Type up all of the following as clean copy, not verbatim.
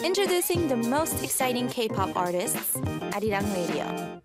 Introducing the most exciting K-pop artists, Arirang Radio.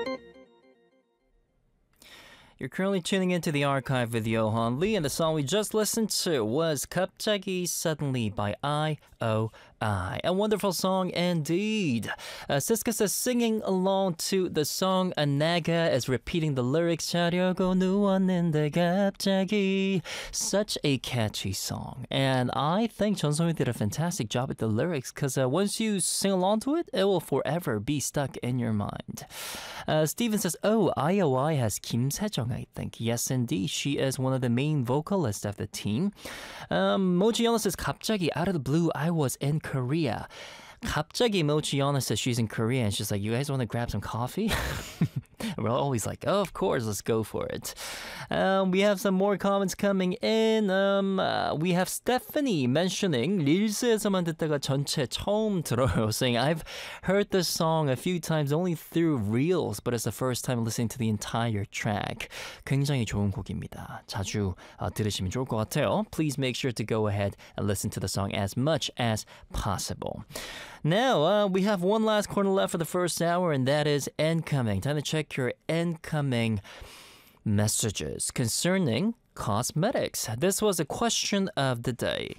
You're currently tuning into the archive with Johan Lee, and the song we just listened to was 갑자기 Suddenly by IOI. A wonderful song indeed. Siska says singing along to the song Anaga is repeating the lyrics. 자려고 누웠는데 갑자기. Such a catchy song. And I think 전소미 did a fantastic job with the lyrics because once you sing along to it, it will forever be stuck in your mind. Steven says, oh, IOI has Kim Sejong, I think. Yes, indeed. She is one of the main vocalists of the team. Mochiana says, 갑자기 out of the blue, I was in Korea. 갑자기 Mochiana says she's in Korea and she's like, you guys want to grab some coffee? We're always like, oh, of course, let's go for it. We have some more comments coming in. We have Stephanie mentioning 릴스에서만 듣다가 전체 처음 들어요, saying I've heard this song a few times only through reels, but it's the first time listening to the entire track. 굉장히 좋은 곡입니다. 자주 들으시면 좋을 것 같아요. Please make sure to go ahead and listen to the song as much as possible. Now, we have one last corner left for the first hour, and that is incoming. Time to check your incoming messages concerning cosmetics. This was a question of the day.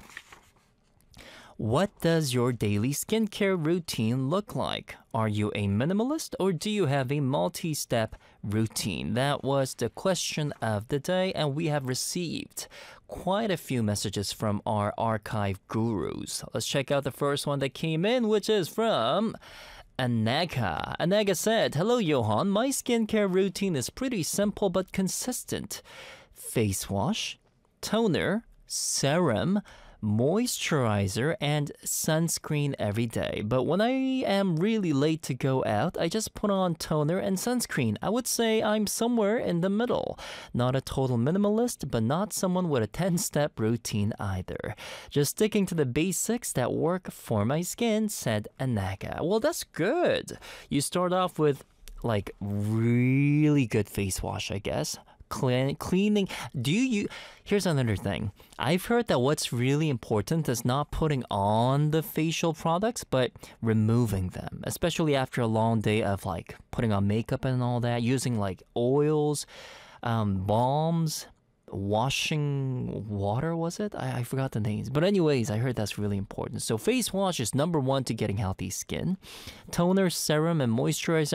What does your daily skincare routine look like? Are you a minimalist or do you have a multi-step routine? That was the question of the day, and we have received quite a few messages from our archive gurus. Let's check out the first one that came in, which is from Anaga. Anaga said, hello Johan, my skincare routine is pretty simple but consistent. Face wash, toner, serum, moisturizer, and sunscreen every day. But when I am really late to go out, I just put on toner and sunscreen. I would say I'm somewhere in the middle. Not a total minimalist, but not someone with a 10-step routine either. Just sticking to the basics that work for my skin, said Anaga. Well, that's good. You start off with like really good face wash, I guess. Cleaning. Here's another thing. I've heard that what's really important is not putting on the facial products, but removing them, especially after a long day of like putting on makeup and all that, using like oils, balms, washing water, was it? I forgot the names. But anyways, I heard that's really important. So face wash is number one to getting healthy skin. Toner, serum, and moisturizer